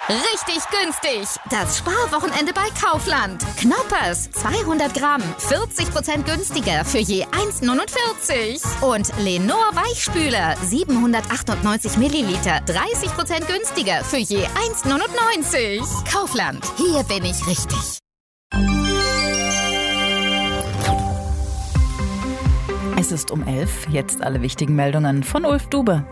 Richtig günstig. Das Sparwochenende bei Kaufland. Knoppers, 200 Gramm, 40% günstiger für je 1,49. Und Lenor Weichspüler, 798 Milliliter, 30% günstiger für je 1,99. Kaufland, hier bin ich richtig. Es ist um 11, jetzt alle wichtigen Meldungen von Ulf Dube.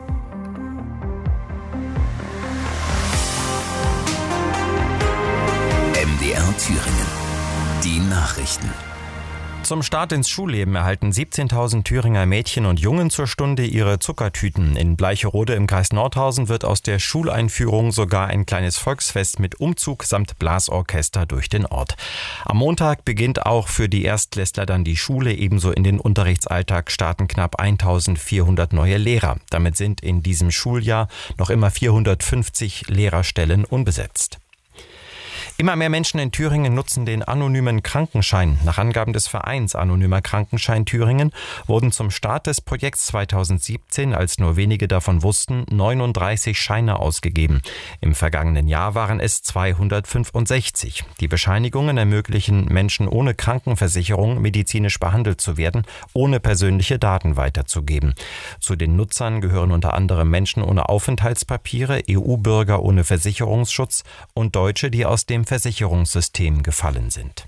MDR Thüringen. Die Nachrichten. Zum Start ins Schulleben erhalten 17.000 Thüringer Mädchen und Jungen zur Stunde ihre Zuckertüten. In Bleicherode im Kreis Nordhausen wird aus der Schuleinführung sogar ein kleines Volksfest mit Umzug samt Blasorchester durch den Ort. Am Montag beginnt auch für die Erstklässler dann die Schule. Ebenso in den Unterrichtsalltag starten knapp 1.400 neue Lehrer. Damit sind in diesem Schuljahr noch immer 450 Lehrerstellen unbesetzt. Immer mehr Menschen in Thüringen nutzen den anonymen Krankenschein. Nach Angaben des Vereins Anonymer Krankenschein Thüringen wurden zum Start des Projekts 2017, als nur wenige davon wussten, 39 Scheine ausgegeben. Im vergangenen Jahr waren es 265. Die Bescheinigungen ermöglichen Menschen ohne Krankenversicherung, medizinisch behandelt zu werden, ohne persönliche Daten weiterzugeben. Zu den Nutzern gehören unter anderem Menschen ohne Aufenthaltspapiere, EU-Bürger ohne Versicherungsschutz und Deutsche, die aus dem Versicherungssystem gefallen sind.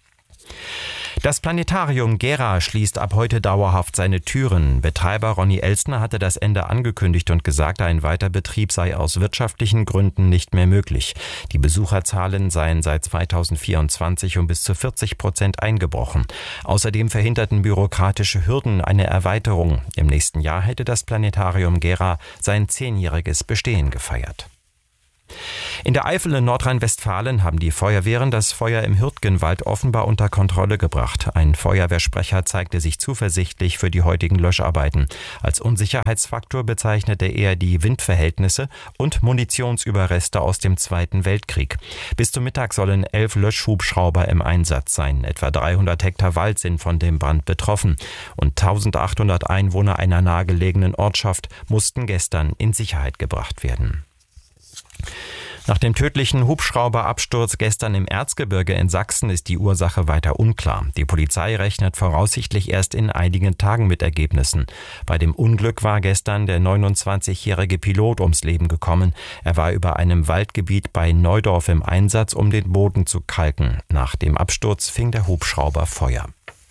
Das Planetarium Gera schließt ab heute dauerhaft seine Türen. Betreiber Ronny Elstner hatte das Ende angekündigt und gesagt, ein Weiterbetrieb sei aus wirtschaftlichen Gründen nicht mehr möglich. Die Besucherzahlen seien seit 2024 um bis zu 40% eingebrochen. Außerdem verhinderten bürokratische Hürden eine Erweiterung. Im nächsten Jahr hätte das Planetarium Gera sein 10-jähriges Bestehen gefeiert. In der Eifel in Nordrhein-Westfalen haben die Feuerwehren das Feuer im Hürtgenwald offenbar unter Kontrolle gebracht. Ein Feuerwehrsprecher zeigte sich zuversichtlich für die heutigen Löscharbeiten. Als Unsicherheitsfaktor bezeichnete er die Windverhältnisse und Munitionsüberreste aus dem Zweiten Weltkrieg. Bis zum Mittag sollen 11 Löschhubschrauber im Einsatz sein. Etwa 300 Hektar Wald sind von dem Brand betroffen. Und 1800 Einwohner einer nahegelegenen Ortschaft mussten gestern in Sicherheit gebracht werden. Nach dem tödlichen Hubschrauberabsturz gestern im Erzgebirge in Sachsen ist die Ursache weiter unklar. Die Polizei rechnet voraussichtlich erst in einigen Tagen mit Ergebnissen. Bei dem Unglück war gestern der 29-jährige Pilot ums Leben gekommen. Er war über einem Waldgebiet bei Neudorf im Einsatz, um den Boden zu kalken. Nach dem Absturz fing der Hubschrauber Feuer.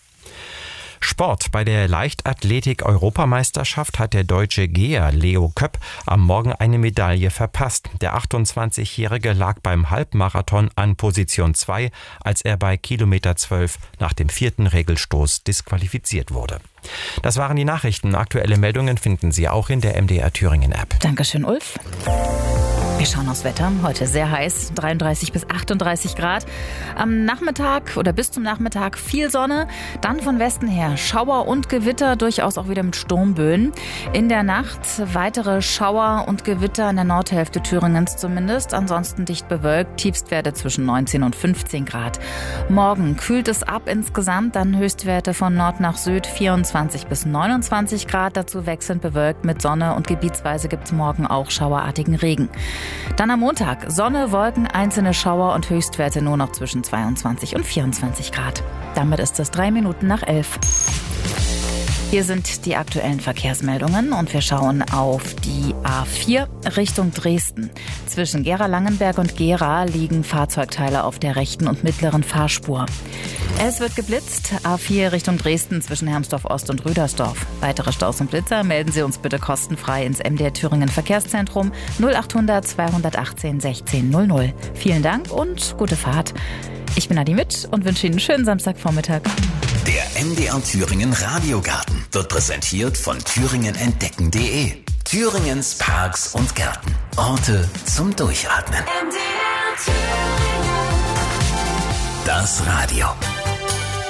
Sport. Bei der Leichtathletik-Europameisterschaft hat der deutsche Geher Leo Köpp am Morgen eine Medaille verpasst. Der 28-Jährige lag beim Halbmarathon an Position 2, als er bei Kilometer 12 nach dem 4. Regelstoß disqualifiziert wurde. Das waren die Nachrichten. Aktuelle Meldungen finden Sie auch in der MDR Thüringen App. Dankeschön, Ulf. Wir schauen aufs Wetter. Heute sehr heiß, 33 bis 38 Grad. Am Nachmittag oder bis zum Nachmittag viel Sonne. Dann von Westen her Schauer und Gewitter, durchaus auch wieder mit Sturmböen. In der Nacht weitere Schauer und Gewitter in der Nordhälfte Thüringens zumindest. Ansonsten dicht bewölkt, Tiefstwerte zwischen 19 und 15 Grad. Morgen kühlt es ab insgesamt, dann Höchstwerte von Nord nach Süd 24 bis 29 Grad. Dazu wechselnd bewölkt mit Sonne und gebietsweise gibt es morgen auch schauerartigen Regen. Dann am Montag Sonne, Wolken, einzelne Schauer und Höchstwerte nur noch zwischen 22 und 24 Grad. Damit ist es 3 Minuten nach 11. Hier sind die aktuellen Verkehrsmeldungen und wir schauen auf die A4 Richtung Dresden. Zwischen Gera-Langenberg und Gera liegen Fahrzeugteile auf der rechten und mittleren Fahrspur. Es wird geblitzt. A4 Richtung Dresden zwischen Hermsdorf-Ost und Rüdersdorf. Weitere Staus und Blitzer melden Sie uns bitte kostenfrei ins MDR Thüringen Verkehrszentrum 0800 218 16 00. Vielen Dank und gute Fahrt. Ich bin Adi Mitt und wünsche Ihnen einen schönen Samstagvormittag. Der MDR Thüringen Radiogarten wird präsentiert von thüringenentdecken.de. Thüringens Parks und Gärten. Orte zum Durchatmen. MDR Thüringen. Das Radio.